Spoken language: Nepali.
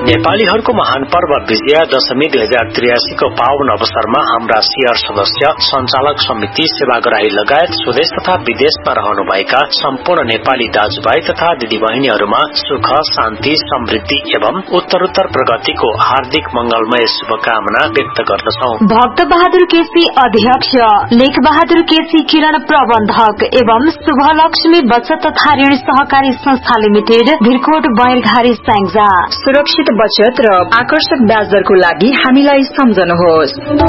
नेपालीहरूको महान पर्व विजया दशमी 2083 को पावन अवसरमा हाम्रा शेयर सदस्य, सञ्चालक समिति, सेवाग्राही लगायत स्वदेश तथा विदेशमा रहनुभएका सम्पूर्ण नेपाली दाजुभाइ तथा दिदीबहिनीहरूमा सुख, शान्ति, समृद्धि एवं उत्तरोत्तर प्रगतिको हार्दिक मंगलमय शुभकामना व्यक्त गर्दछौ। भक्त बहादुर केसी अध्यक्ष, लेख बहादुर केसी किरण प्रबन्धक एवं शुभलक्ष्मी बचत तथा ऋण सहकारी संस्था लिमिटेड, भिरकोट, बैरघारी, स्याङ्जा। सुरक्षित बचत र आकर्षक ब्याज दरको लागि हामीलाई सम्झनुहोस्।